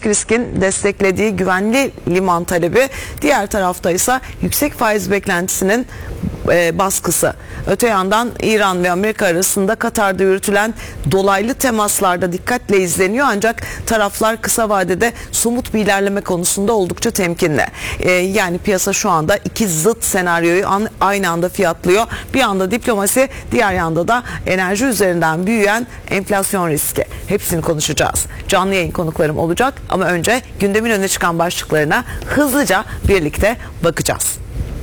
stratejik riskin desteklediği güvenli liman talebi, diğer tarafta ise yüksek faiz beklentisinin baskısı. Öte yandan İran ve Amerika arasında Katar'da yürütülen dolaylı temaslarda dikkatle izleniyor, ancak taraflar kısa vadede somut bir ilerleme konusunda oldukça temkinli. Yani piyasa şu anda iki zıt senaryoyu aynı anda fiyatlıyor. Bir yanda diplomasi, diğer yanda da enerji üzerinden büyüyen enflasyon riski. Hepsini konuşacağız. Canlı yayın konuklarım olacak ama önce gündemin öne çıkan başlıklarına hızlıca birlikte bakacağız.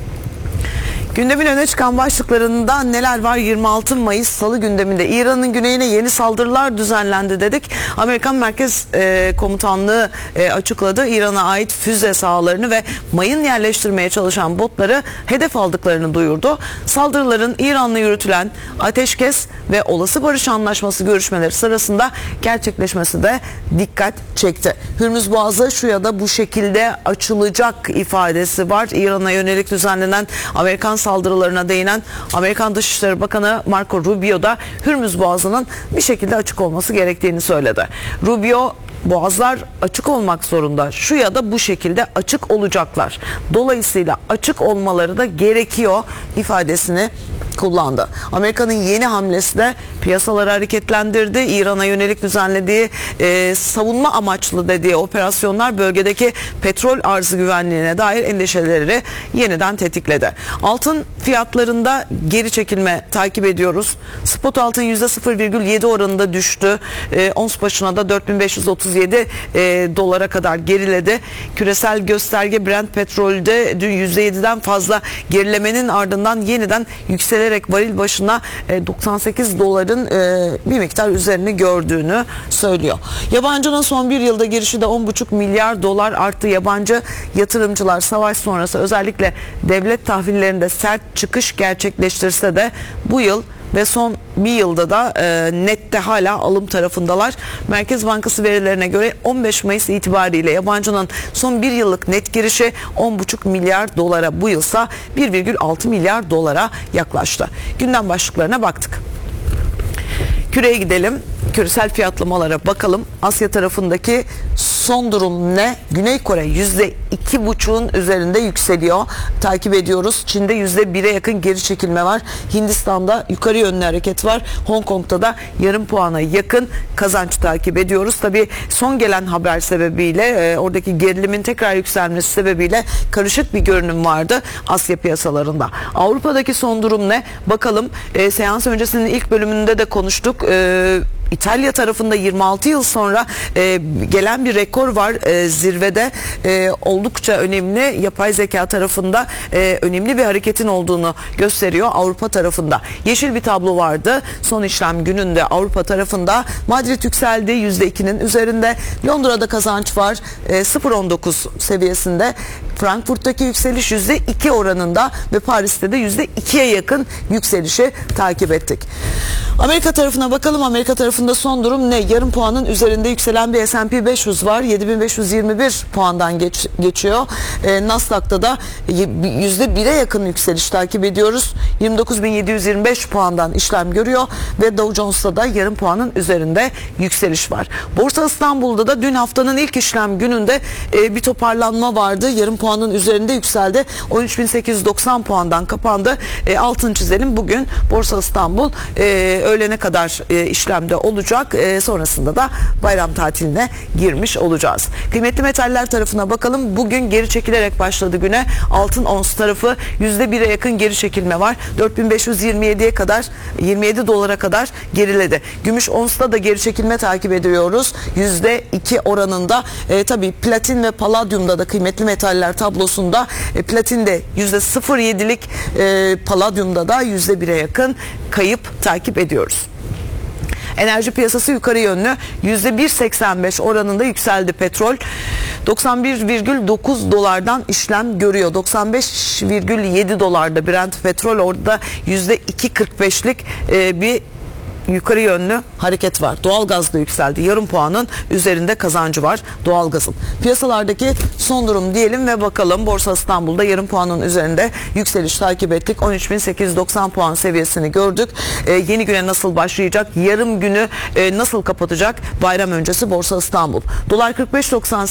Gündemin öne çıkan başlıklarında neler var? 26 Mayıs Salı gündeminde İran'ın güneyine yeni saldırılar düzenlendi dedik. Amerikan Merkez Komutanlığı açıkladı. İran'a ait füze sahalarını ve mayın yerleştirmeye çalışan botları hedef aldıklarını duyurdu. Saldırıların İran'la yürütülen ateşkes ve olası barış anlaşması görüşmeleri sırasında gerçekleşmesi de dikkat çekti. Hürmüz Boğazı şu ya da bu şekilde açılacak ifadesi var. İran'a yönelik düzenlenen Amerikan saldırılarına değinen Amerikan Dışişleri Bakanı Marco Rubio da Hürmüz Boğazı'nın bir şekilde açık olması gerektiğini söyledi. Rubio, boğazlar açık olmak zorunda, şu ya da bu şekilde açık olacaklar, dolayısıyla açık olmaları da gerekiyor ifadesini kullandı. Amerika'nın yeni hamlesi de piyasaları hareketlendirdi. İran'a yönelik düzenlediği savunma amaçlı dediği operasyonlar bölgedeki petrol arzı güvenliğine dair endişeleri yeniden tetikledi. Altın fiyatlarında geri çekilme takip ediyoruz. Spot altın %0,7 oranında düştü. Ons başına da 4537 dolara kadar geriledi. Küresel gösterge Brent petrolde dün %7'den fazla gerilemenin ardından yeniden yükselerek varil başına 98 doların bir miktar üzerini gördüğünü söylüyor. Yabancının son bir yılda girişi de 10,5 milyar dolar arttı. Yabancı yatırımcılar savaş sonrası özellikle devlet tahvillerinde sert çıkış gerçekleştirse de bu yıl ve son bir yılda da nette hala alım tarafındalar. Merkez Bankası verilerine göre 15 Mayıs itibariyle yabancının son bir yıllık net girişi 10,5 milyar dolara, bu yılsa 1,6 milyar dolara yaklaştı. Gündem başlıklarına baktık. Küreye gidelim. Küresel fiyatlamalara bakalım. Asya tarafındaki son durum ne? Güney Kore %2,5'un üzerinde yükseliyor. Takip ediyoruz. Çin'de %1'e yakın geri çekilme var. Hindistan'da yukarı yönlü hareket var. Hong Kong'da da yarım puana yakın kazanç takip ediyoruz. Tabii son gelen haber sebebiyle oradaki gerilimin tekrar yükselmesi sebebiyle karışık bir görünüm vardı Asya piyasalarında. Avrupa'daki son durum ne? Bakalım. Seans öncesinin ilk bölümünde de konuştuk. İtalya tarafında 26 yıl sonra gelen bir rekor var zirvede. Oldukça önemli, yapay zeka tarafında önemli bir hareketin olduğunu gösteriyor Avrupa tarafında. Yeşil bir tablo vardı son işlem gününde Avrupa tarafında. Madrid yükseldi, %2'nin üzerinde. Londra'da kazanç var 0,19 seviyesinde. Frankfurt'taki yükseliş %2 oranında ve Paris'te de %2'ye yakın yükselişi takip ettik. Amerika tarafına bakalım. Amerika tarafında son durum ne? Yarım puanın üzerinde yükselen bir S&P 500 var. 7521 puandan geçiyor. Nasdaq'ta da %1'e yakın yükseliş takip ediyoruz. 29.725 puandan işlem görüyor ve Dow Jones'ta da yarım puanın üzerinde yükseliş var. Borsa İstanbul'da da dün haftanın ilk işlem gününde bir toparlanma vardı. Yarım puanın üzerinde yükseldi. 13.890 puandan kapandı. Altın çizelim. Bugün Borsa İstanbul öğlene kadar işlemde olacak. Sonrasında da bayram tatiline girmiş olacağız. Kıymetli metaller tarafına bakalım. Bugün geri çekilerek başladı güne. Altın ons tarafı %1'e yakın geri çekilme var. 4527'ye kadar, 27 dolara kadar geriledi. Gümüş onsta da geri çekilme takip ediyoruz. %2 oranında. Tabii platin ve paladyumda da kıymetli metaller tablosunda platinde %0,7'lik, paladyumda da %1'e yakın kayıp takip ediyoruz. Enerji piyasası yukarı yönlü, %1,85 oranında yükseldi petrol. 91,9 dolardan işlem görüyor. 95,7 dolarda Brent petrol, orada %2,45'lik bir yukarı yönlü hareket var. Doğalgaz da yükseldi. Yarım puanın üzerinde kazancı var doğalgazın. Piyasalardaki son durum diyelim ve bakalım. Borsa İstanbul'da yarım puanın üzerinde yükseliş takip ettik. 13.890 puan seviyesini gördük. Yeni güne nasıl başlayacak? Yarım günü nasıl kapatacak? Bayram öncesi Borsa İstanbul. Dolar 45.98.